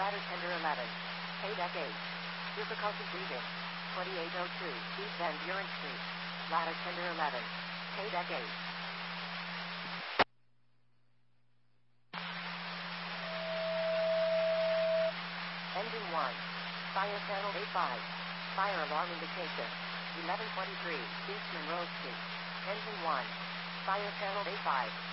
Ladder tender 11. Pay deck 8. Difficulty breathing. 2802 East Van Buren Street. Ladder tender 11. Pay deck 8. Engine 1. Fire channel 85. Fire alarm indication. 1123 East Monroe Street. Engine 1. Fire channel 85.